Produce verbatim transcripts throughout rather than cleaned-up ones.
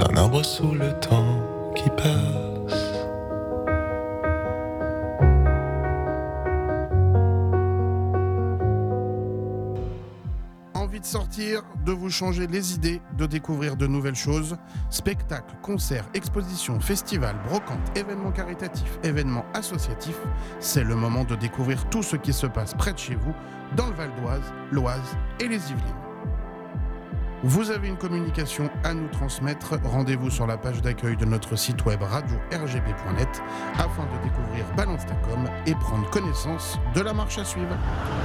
d'un arbre sous le temps qui passe. Envie de sortir, de vous changer les idées, de découvrir de nouvelles choses. Spectacles, concerts, expositions, festivals, brocantes, événements caritatifs, événements associatifs. C'est le moment de découvrir tout ce qui se passe près de chez vous, dans le Val d'Oise, l'Oise et les Yvelines. Vous avez une communication à nous transmettre, rendez-vous sur la page d'accueil de notre site web radio r g b point net afin de découvrir Balance ta com et prendre connaissance de la marche à suivre.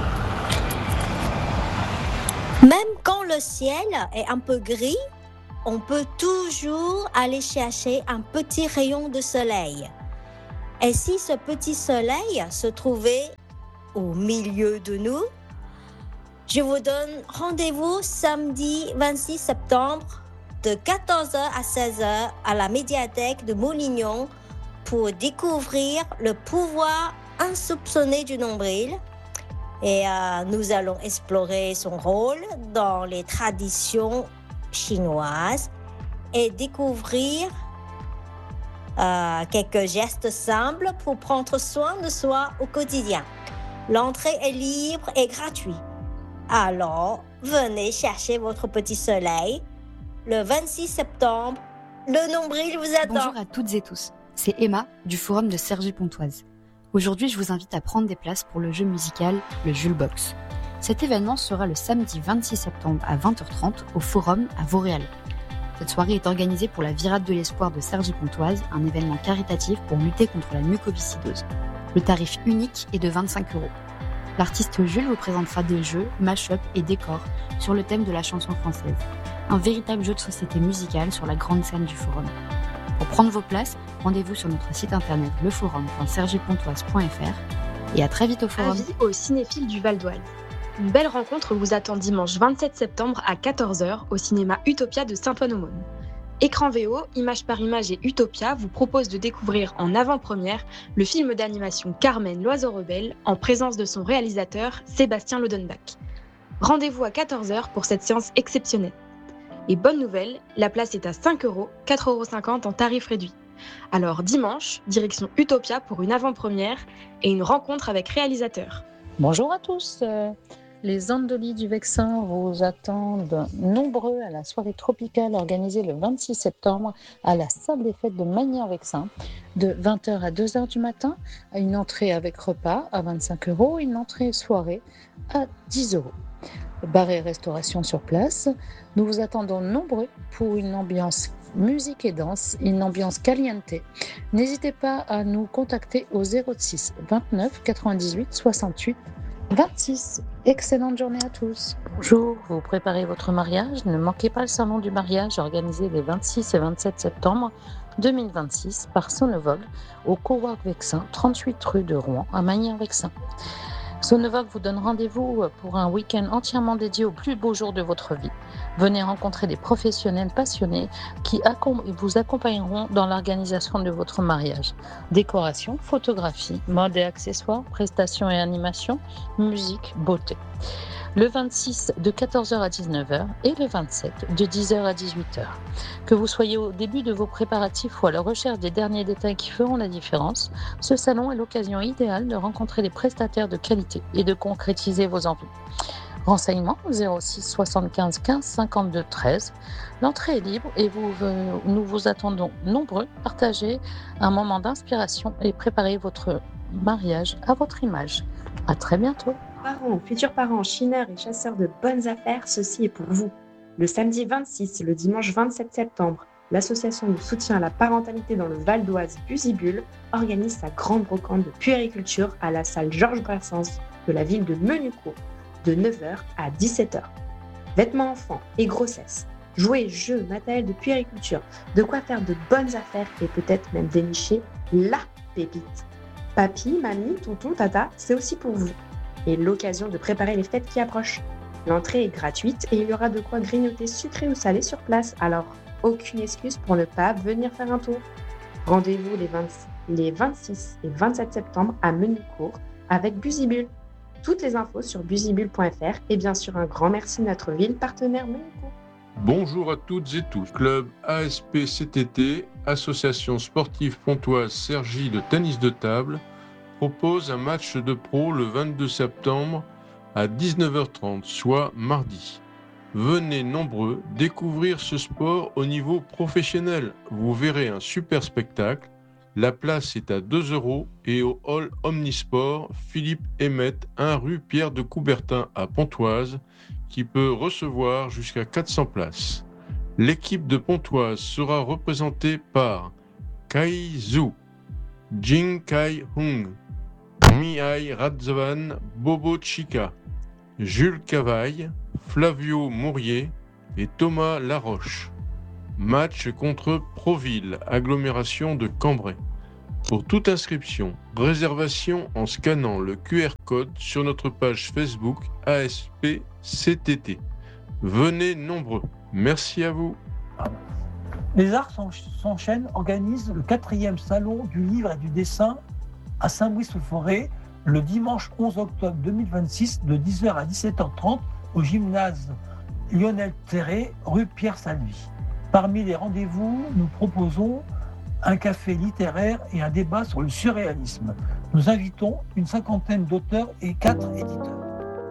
Même quand le ciel est un peu gris, on peut toujours aller chercher un petit rayon de soleil. Et si ce petit soleil se trouvait au milieu de nous, je vous donne rendez-vous samedi vingt-six septembre de quatorze heures à seize heures à la médiathèque de Montlignon pour découvrir le pouvoir insoupçonné du nombril. Et euh, nous allons explorer son rôle dans les traditions chinoises et découvrir euh, quelques gestes simples pour prendre soin de soi au quotidien. L'entrée est libre et gratuite. Alors, venez chercher votre petit soleil. Le vingt-six septembre, le nombril vous attend. Bonjour à toutes et tous, c'est Emma du Forum de Cergy-Pontoise. Aujourd'hui, je vous invite à prendre des places pour le jeu musical Le Jules Box. Cet événement sera le samedi vingt-six septembre à vingt heures trente au Forum à Vauréal. Cette soirée est organisée pour la Virade de l'Espoir de Cergy-Pontoise, un événement caritatif pour lutter contre la mucoviscidose. Le tarif unique est de vingt-cinq euros. L'artiste Jules vous présentera des jeux, mash-up et décors sur le thème de la chanson française. Un véritable jeu de société musicale sur la grande scène du Forum. Pour prendre vos places, rendez-vous sur notre site internet leforum point cergy pontoise point f r et à très vite au Forum. Avis aux cinéphiles du Val d'Oise. Une belle rencontre vous attend dimanche vingt-sept septembre à quatorze heures au cinéma Utopia de Saint-Ouen-Aumône. Écran V O, Image par Image et Utopia vous proposent de découvrir en avant-première le film d'animation Carmen l'Oiseau Rebelle en présence de son réalisateur Sébastien Lodenbach. Rendez-vous à quatorze heures pour cette séance exceptionnelle. Et bonne nouvelle, la place est à cinq euros, quatre euros cinquante en tarif réduit. Alors dimanche, direction Utopia pour une avant-première et une rencontre avec réalisateur. Bonjour à tous, euh, les Andolies du Vexin vous attendent nombreux à la soirée tropicale organisée le vingt-six septembre à la salle des fêtes de Magny-en-Vexin de vingt heures à deux heures du matin, une entrée avec repas à vingt-cinq euros, une entrée soirée à dix euros. Bar et restauration sur place. Nous vous attendons nombreux pour une ambiance musique et danse, une ambiance caliente. N'hésitez pas à nous contacter au zéro six vingt-neuf quatre-vingt-dix-huit soixante-huit vingt-six. Excellente journée à tous. Bonjour, vous préparez votre mariage? Ne manquez pas le salon du mariage organisé les vingt-six et vingt-sept septembre deux mille vingt-six par Sonovog au Cowork Vexin, trente-huit rue de Rouen à Magny-en-Vexin. Sonovog vous donne rendez-vous pour un week-end entièrement dédié aux plus beaux jours de votre vie. Venez rencontrer des professionnels passionnés qui vous accompagneront dans l'organisation de votre mariage. Décoration, photographie, mode et accessoires, prestations et animations, musique, beauté. Le vingt-six de quatorze heures à dix-neuf heures et le vingt-sept de dix heures à dix-huit heures. Que vous soyez au début de vos préparatifs ou à la recherche des derniers détails qui feront la différence, ce salon est l'occasion idéale de rencontrer des prestataires de qualité et de concrétiser vos envies. Renseignements zéro six soixante-quinze quinze cinquante-deux treize. L'entrée est libre et vous, euh, nous vous attendons nombreux. Partagez un moment d'inspiration et préparez votre mariage à votre image. À très bientôt. Parents, futurs parents, chineurs et chasseurs de bonnes affaires, ceci est pour vous. Le samedi vingt-six et le dimanche vingt-sept septembre, l'association de soutien à la parentalité dans le Val d'Oise Busibule organise sa grande brocante de puériculture à la salle Georges Brassens de la ville de Menucourt, de neuf heures à dix-sept heures. Vêtements enfants et grossesse, jouets, jeux, matériel de puériculture, de quoi faire de bonnes affaires et peut-être même dénicher la pépite. Papy, mamie, tonton, tata, c'est aussi pour vous. Et l'occasion de préparer les fêtes qui approchent. L'entrée est gratuite et il y aura de quoi grignoter sucré ou salé sur place, alors aucune excuse pour ne pas venir faire un tour. Rendez-vous les, vingt, les vingt-six et vingt-sept septembre à Menucourt avec Busibule. Toutes les infos sur busibule point f r et bien sûr un grand merci à notre ville partenaire Menucourt. Bonjour à toutes et tous. Club A S P C T T, Association sportive pontoise Cergy de tennis de table, propose un match de pro le vingt-deux septembre à dix-neuf heures trente, soit mardi. Venez nombreux découvrir ce sport au niveau professionnel. Vous verrez un super spectacle. La place est à deux euros et au hall Omnisport Philippe Emmett, un rue Pierre de Coubertin à Pontoise, qui peut recevoir jusqu'à quatre cents places. L'équipe de Pontoise sera représentée par Kai Zhu, Jing Kai Hung, Mihai Radzovan, Bobo Chica, Jules Cavaille, Flavio Mourier et Thomas Laroche. Match contre Proville, agglomération de Cambrai. Pour toute inscription, réservation en scannant le Q R code sur notre page Facebook A S P C T T. Venez nombreux. Merci à vous. Les Arts s'enchaînent organisent le quatrième salon du livre et du dessin à Saint-Brice-sous-Forêt le dimanche onze octobre deux mille vingt-six de dix heures à dix-sept heures trente au gymnase Lionel Terré, rue Pierre Salvi. Parmi les rendez-vous, nous proposons un café littéraire et un débat sur le surréalisme. Nous invitons une cinquantaine d'auteurs et quatre éditeurs.